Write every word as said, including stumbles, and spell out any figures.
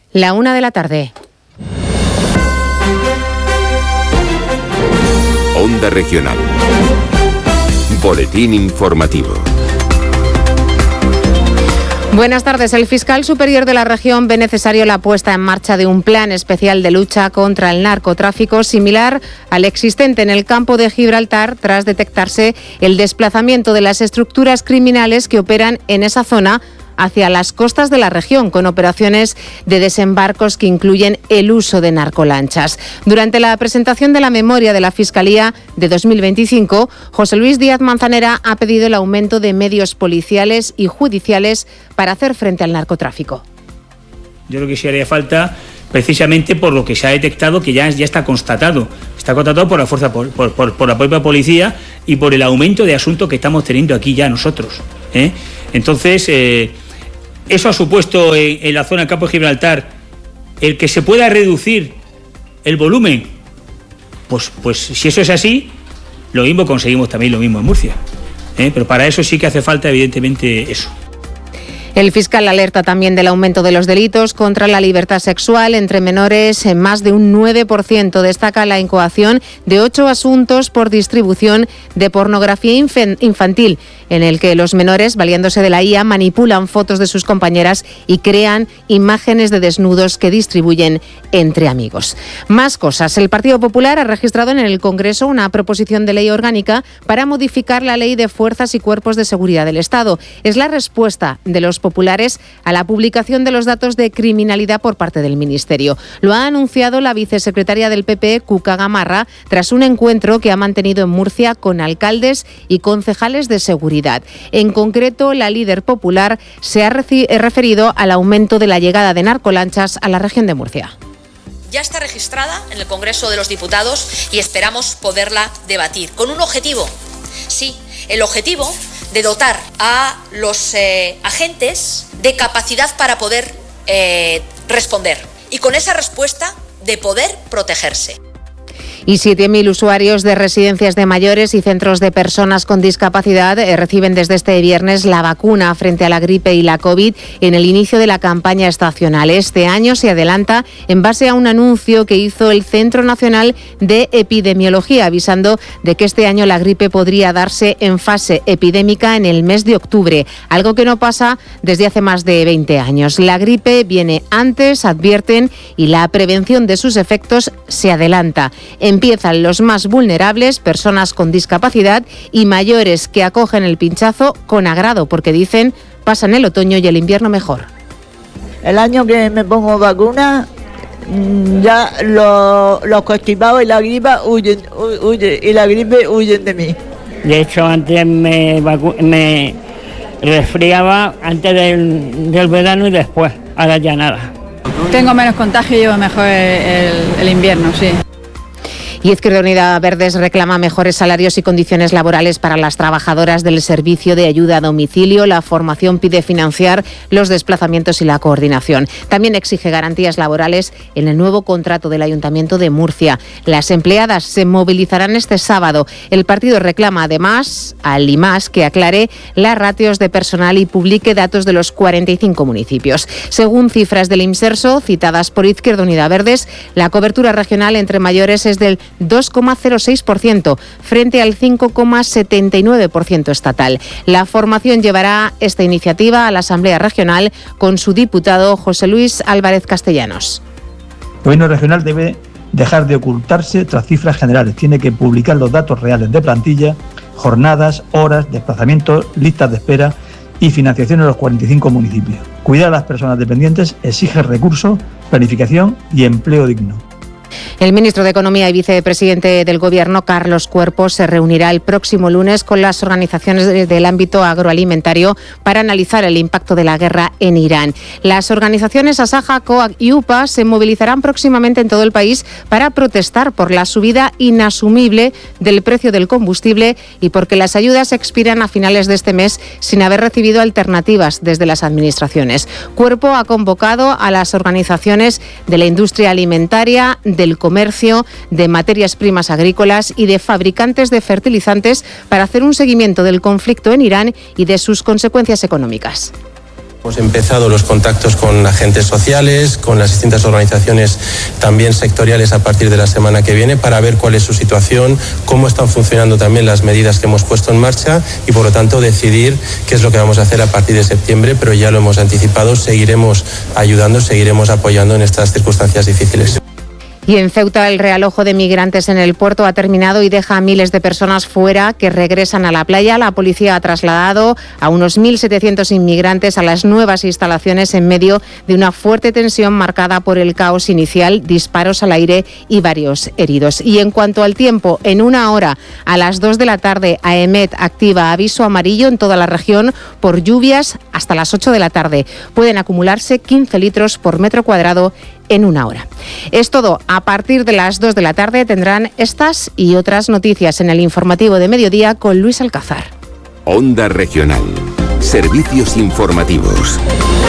La una de la tarde. Onda Regional. Boletín informativo. Buenas tardes. El fiscal superior de la región ve necesario la puesta en marcha de un plan especial de lucha contra el narcotráfico similar al existente en el campo de Gibraltar tras detectarse el desplazamiento de las estructuras criminales que operan en esa zona hacia las costas de la región, con operaciones de desembarcos que incluyen el uso de narcolanchas. Durante la presentación de la memoria de la Fiscalía de dos mil veinticinco, José Luis Díaz Manzanera ha pedido el aumento de medios policiales y judiciales para hacer frente al narcotráfico. Yo creo que sí haría falta, precisamente por lo que se ha detectado, que ya, ya está constatado. Está constatado por la fuerza, por, por, por, por la propia policía y por el aumento de asuntos que estamos teniendo aquí ya nosotros, ¿eh? Entonces, eh, eso ha supuesto en, en la zona del campo de Gibraltar el que se pueda reducir el volumen. Pues, pues si eso es así, lo mismo conseguimos también lo mismo en Murcia, ¿eh? Pero para eso sí que hace falta, evidentemente, eso. El fiscal alerta también del aumento de los delitos contra la libertad sexual entre menores en más de un nueve por ciento. Destaca la incoación de ocho asuntos por distribución de pornografía infantil, en el que los menores, valiéndose de la I A, manipulan fotos de sus compañeras y crean imágenes de desnudos que distribuyen entre amigos. Más cosas. El Partido Popular ha registrado en el Congreso una proposición de ley orgánica para modificar la Ley de Fuerzas y Cuerpos de Seguridad del Estado. Es la respuesta de los populares a la publicación de los datos de criminalidad por parte del Ministerio. Lo ha anunciado la vicesecretaria del P P, Cuca Gamarra, tras un encuentro que ha mantenido en Murcia con alcaldes y concejales de seguridad. En concreto, la líder popular se ha referido al aumento de la llegada de narcolanchas a la región de Murcia. Ya está registrada en el Congreso de los Diputados y esperamos poderla debatir con un objetivo. Sí, el objetivo de dotar a los eh, agentes de capacidad para poder eh, responder y con esa respuesta de poder protegerse. Y siete mil usuarios de residencias de mayores y centros de personas con discapacidad eh, reciben desde este viernes la vacuna frente a la gripe y la COVID en el inicio de la campaña estacional. Este año se adelanta en base a un anuncio que hizo el Centro Nacional de Epidemiología, avisando de que este año la gripe podría darse en fase epidémica en el mes de octubre, algo que no pasa desde hace más de veinte años. La gripe viene antes, advierten, y la prevención de sus efectos se adelanta. Empiezan los más vulnerables, personas con discapacidad y mayores que acogen el pinchazo con agrado, porque dicen pasan el otoño y el invierno mejor. El año que me pongo vacuna, ya los, los constipados y la gripe huyen, huyen, y la gripe huyen de mí. De hecho, antes me, vacu- me resfriaba antes del, del verano y después, ahora ya nada. Tengo menos contagio y llevo mejor el, el invierno, sí. Y Izquierda Unida Verdes reclama mejores salarios y condiciones laborales para las trabajadoras del servicio de ayuda a domicilio. La formación pide financiar los desplazamientos y la coordinación. También exige garantías laborales en el nuevo contrato del Ayuntamiento de Murcia. Las empleadas se movilizarán este sábado. El partido reclama además al I M A S que aclare las ratios de personal y publique datos de los cuarenta y cinco municipios. Según cifras del IMSERSO, citadas por Izquierda Unida Verdes, la cobertura regional entre mayores es del dos coma cero seis por ciento frente al cinco coma setenta y nueve por ciento estatal. La formación llevará esta iniciativa a la Asamblea Regional con su diputado José Luis Álvarez Castellanos. El Gobierno regional debe dejar de ocultarse tras cifras generales. Tiene que publicar los datos reales de plantilla, jornadas, horas, desplazamientos, listas de espera y financiación en los cuarenta y cinco municipios. Cuidar a las personas dependientes exige recursos, planificación y empleo digno. El ministro de Economía y vicepresidente del Gobierno, Carlos Cuerpo, se reunirá el próximo lunes con las organizaciones del ámbito agroalimentario para analizar el impacto de la guerra en Irán. Las organizaciones Asaja, COAG y U P A se movilizarán próximamente en todo el país para protestar por la subida inasumible del precio del combustible y porque las ayudas expiran a finales de este mes sin haber recibido alternativas desde las administraciones. Cuerpo ha convocado a las organizaciones de la industria alimentaria, del comercio, de materias primas agrícolas y de fabricantes de fertilizantes para hacer un seguimiento del conflicto en Irán y de sus consecuencias económicas. Hemos empezado los contactos con agentes sociales, con las distintas organizaciones también sectoriales a partir de la semana que viene para ver cuál es su situación, cómo están funcionando también las medidas que hemos puesto en marcha y por lo tanto decidir qué es lo que vamos a hacer a partir de septiembre, pero ya lo hemos anticipado, seguiremos ayudando, seguiremos apoyando en estas circunstancias difíciles. Y en Ceuta el realojo de migrantes en el puerto ha terminado y deja a miles de personas fuera que regresan a la playa. La policía ha trasladado a unos mil setecientos inmigrantes a las nuevas instalaciones en medio de una fuerte tensión marcada por el caos inicial, disparos al aire y varios heridos. Y en cuanto al tiempo, en una hora a las dos de la tarde, AEMET activa aviso amarillo en toda la región por lluvias hasta las ocho de la tarde. Pueden acumularse quince litros por metro cuadrado en una hora. Es todo. A partir de las dos de la tarde tendrán estas y otras noticias en el informativo de mediodía con Luis Alcázar. Onda Regional. Servicios informativos.